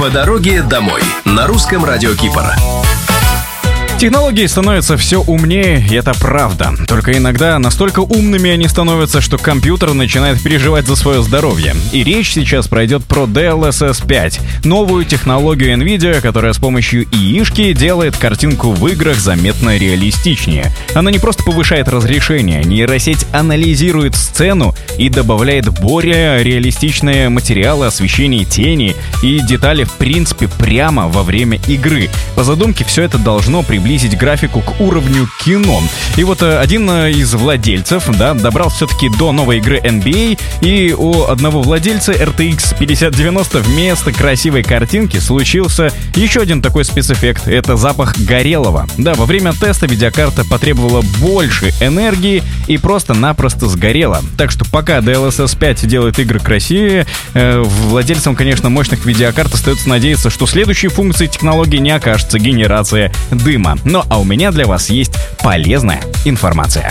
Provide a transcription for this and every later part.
По дороге домой на русском радио Кипр. Технологии становятся все умнее, и это правда. Только иногда настолько умными они становятся, что компьютер начинает переживать за свое здоровье. И речь сейчас пройдет про DLSS 5, новую технологию NVIDIA, которая с помощью ИИшки делает картинку в играх заметно реалистичнее. Она не просто повышает разрешение, нейросеть анализирует сцену и добавляет более реалистичные материалы, освещение, тени и детали в принципе прямо во время игры. По задумке все это должно приблизить графику к уровню кино. И вот один из владельцев, добрал все-таки до новой игры NBA, и у одного владельца RTX 5090 вместо красивой картинки случился еще один такой спецэффект. Это запах горелого. Во время теста видеокарта потребовала больше энергии и просто-напросто сгорела. Так что пока DLSS 5 делает игры красивее, владельцам, конечно, мощных видеокарт остается надеяться, что следующей функцией технологии не окажется генерация дыма. А у меня для вас есть полезная информация.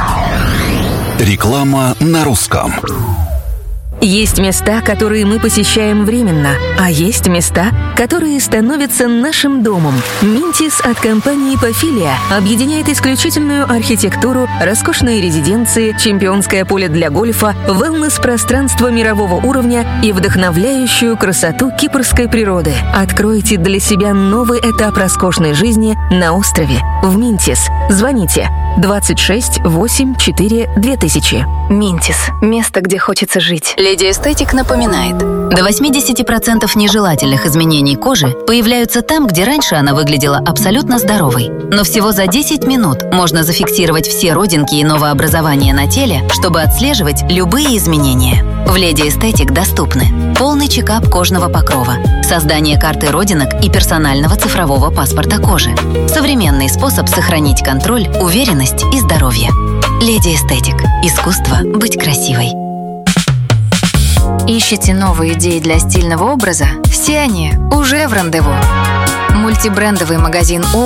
Реклама на русском. Есть места, которые мы посещаем временно, а есть места, которые становятся нашим домом. Минтис от компании Pafilia объединяет исключительную архитектуру, роскошные резиденции, чемпионское поле для гольфа, wellness-пространство мирового уровня и вдохновляющую красоту кипрской природы. Откройте для себя новый этап роскошной жизни на острове в Минтис. Звоните 26 84 2000. Минтис. Место, где хочется жить. Леди Эстетик напоминает, до 80% нежелательных изменений кожи появляются там, где раньше она выглядела абсолютно здоровой. Но всего за 10 минут можно зафиксировать все родинки и новообразования на теле, чтобы отслеживать любые изменения. В Леди Эстетик доступны полный чекап кожного покрова, создание карты родинок и персонального цифрового паспорта кожи, современный способ сохранить контроль, уверенность и здоровье. Леди Эстетик. Искусство быть красивой. Ищете новые идеи для стильного образа? Все они уже в рандеву. Мультибрендовый магазин